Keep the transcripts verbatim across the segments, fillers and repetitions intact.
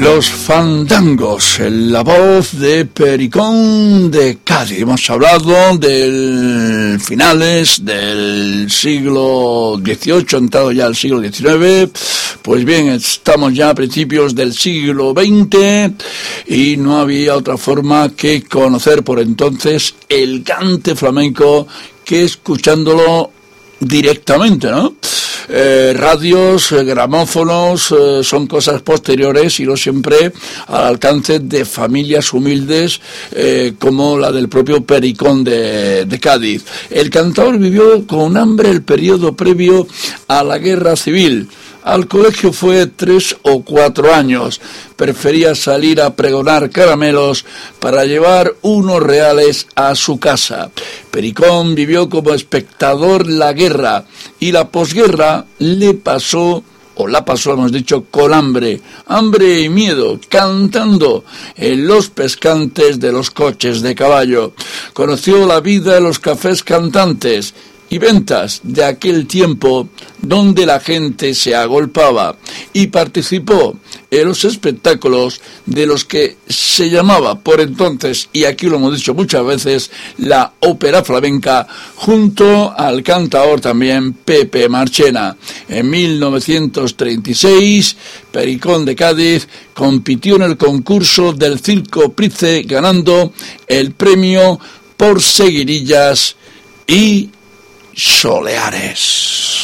Los fandangos, en la voz de Pericón de Cádiz. Hemos hablado del finales del siglo dieciocho, entrado ya al siglo diecinueve. Pues bien, estamos ya a principios del siglo veinte y no había otra forma que conocer por entonces el cante flamenco que escuchándolo directamente, ¿no? Eh, radios, eh, gramófonos, eh, son cosas posteriores y no siempre al alcance de familias humildes eh, como la del propio Pericón de, de Cádiz. El cantador vivió con hambre el periodo previo a la guerra civil. Al colegio fue tres o cuatro años. Prefería salir a pregonar caramelos para llevar unos reales a su casa. Pericón vivió como espectador la guerra y la posguerra le pasó, o la pasó, hemos dicho, con hambre. Hambre y miedo, cantando en los pescantes de los coches de caballo. Conoció la vida de los cafés cantantes y ventas de aquel tiempo donde la gente se agolpaba y participó en los espectáculos de los que se llamaba por entonces, y aquí lo hemos dicho muchas veces, la ópera flamenca, junto al cantador también Pepe Marchena. En mil novecientos treinta y seis, Pericón de Cádiz compitió en el concurso del Circo Price, ganando el premio por seguirillas y soleares.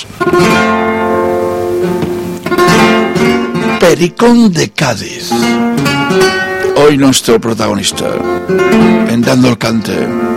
Pericón de Cádiz, hoy nuestro protagonista en Dando el Cante.